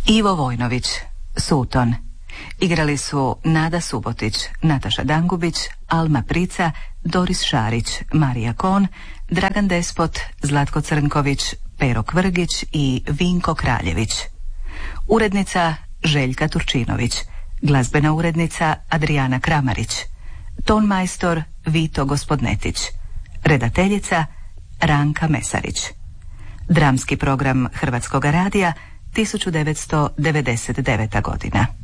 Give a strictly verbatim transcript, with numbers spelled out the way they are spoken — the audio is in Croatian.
Ivo Vojnović, Suton. Igrali su Nada Subotić, Nataša Dangubić, Alma Prica, Doris Šarić, Marija Kon, Dragan Despot, Zlatko Crnković, Pero Kvrgić i Vinko Kraljević. Urednica Željka Turčinović. Glazbena urednica Adrijana Kramarić. Tonmajstor Vito Gospodnetić. Redateljica Ranka Mesarić. Dramski program Hrvatskoga radija tisuću devetsto devedeset deveta godina.